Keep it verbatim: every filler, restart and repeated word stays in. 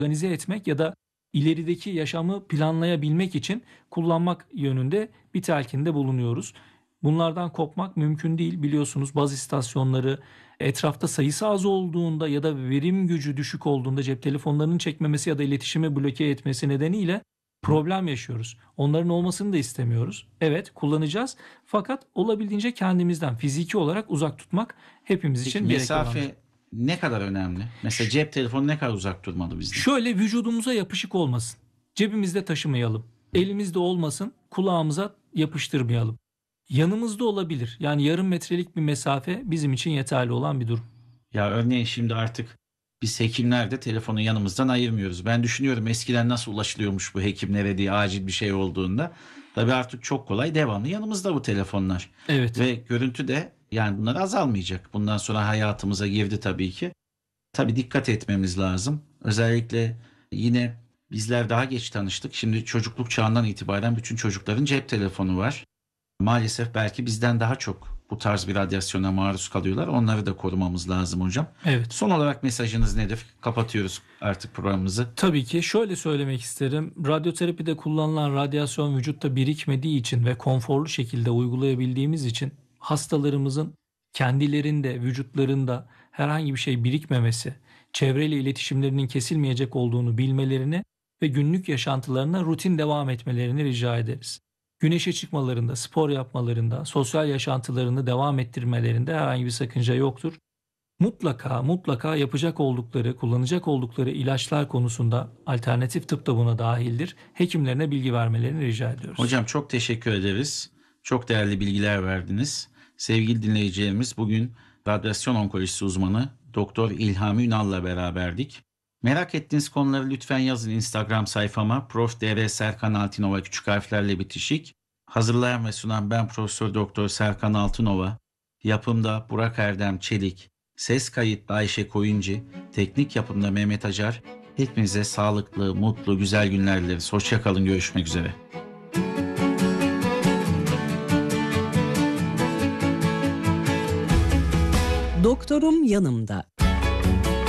organize etmek ya da ilerideki yaşamı planlayabilmek için kullanmak yönünde bir telkinde bulunuyoruz. Bunlardan kopmak mümkün değil, biliyorsunuz baz istasyonları etrafta sayısı az olduğunda ya da verim gücü düşük olduğunda cep telefonlarının çekmemesi ya da iletişimi bloke etmesi nedeniyle problem yaşıyoruz. Onların olmasını da istemiyoruz. Evet, kullanacağız fakat olabildiğince kendimizden fiziki olarak uzak tutmak hepimiz için Peki gerekli olan bir şey. mesafe ne kadar önemli? Mesela cep telefonu ne kadar uzak durmalı bizden? Şöyle, vücudumuza yapışık olmasın. Cebimizde taşımayalım. Elimizde olmasın. Kulağımıza yapıştırmayalım. Yanımızda olabilir. Yani yarım metrelik bir mesafe bizim için yeterli olan bir durum. Ya örneğin şimdi artık biz hekimler de telefonu yanımızdan ayırmıyoruz. Ben düşünüyorum eskiden nasıl ulaşılıyormuş bu hekimlere diye acil bir şey olduğunda. Tabii artık çok kolay, devamlı yanımızda bu telefonlar. Evet. Ve görüntü de yani bunlar azalmayacak. Bundan sonra hayatımıza girdi tabii ki. Tabii dikkat etmemiz lazım. Özellikle yine bizler daha geç tanıştık. Şimdi çocukluk çağından itibaren bütün çocukların cep telefonu var. Maalesef belki bizden daha çok bu tarz bir radyasyona maruz kalıyorlar. Onları da korumamız lazım hocam. Evet. Son olarak mesajınız nedir? Kapatıyoruz artık programımızı. Tabii ki şöyle söylemek isterim. Radyoterapide kullanılan radyasyon vücutta birikmediği için ve konforlu şekilde uygulayabildiğimiz için hastalarımızın kendilerinde, vücutlarında herhangi bir şey birikmemesi, çevreyle iletişimlerinin kesilmeyecek olduğunu bilmelerini ve günlük yaşantılarına rutin devam etmelerini rica ederiz. Güneşe çıkmalarında, spor yapmalarında, sosyal yaşantılarını devam ettirmelerinde herhangi bir sakınca yoktur. Mutlaka mutlaka yapacak oldukları, kullanacak oldukları ilaçlar konusunda alternatif tıp da buna dahildir. Hekimlerine bilgi vermelerini rica ediyoruz. Hocam çok teşekkür ederiz. Çok değerli bilgiler verdiniz. Sevgili dinleyicilerimiz, bugün radyasyon onkolojisi uzmanı Doktor İlhami Ünal'la beraberdik. Merak ettiğiniz konuları lütfen yazın Instagram sayfama Prof Dr Serkan Altınova küçük harflerle bitişik. Hazırlayan ve sunan ben Profesör Doktor Serkan Altınova. Yapımda Burak Erdem Çelik, ses kayıtlı Ayşe Koyuncu, teknik yapımda Mehmet Acar. Hepinize sağlıklı, mutlu, güzel günler dileriz. Hoşça kalın, görüşmek üzere. Doktorum yanımda.